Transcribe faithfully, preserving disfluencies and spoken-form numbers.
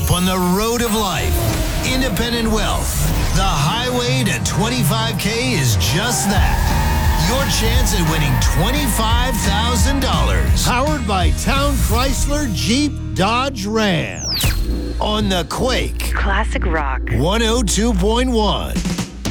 up on the road of life. Independent wealth. The highway to twenty-five K is just that. Your chance at winning twenty-five thousand dollars. Powered by Town Chrysler Jeep Dodge Ram. On the Quake. Classic rock. one oh two point one.